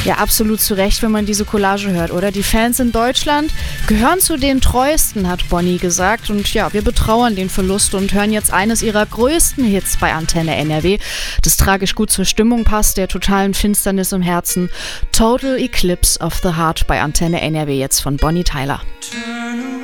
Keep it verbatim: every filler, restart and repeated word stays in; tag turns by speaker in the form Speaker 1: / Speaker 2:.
Speaker 1: Ja, absolut zu Recht, wenn man diese Collage hört, oder? Die Fans in Deutschland gehören zu den treuesten, hat Bonnie gesagt. Und ja, wir betrauern den Verlust und hören jetzt eines ihrer größten Hits bei Antenne N R W, das tragisch gut zur Stimmung passt, der totalen Finsternis im Herzen. Total Eclipse of the Heart bei Antenne N R W jetzt von Bonnie Tyler.